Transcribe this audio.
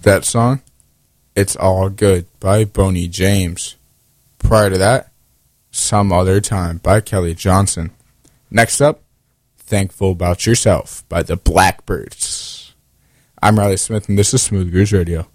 That song, It's All Good by Boney James. Prior to that, Some Other Time by Kelly Johnson. Next up, Thankful About Yourself by the Blackbirds. I'm Riley Smith, and this is Smooth Grooves Radio.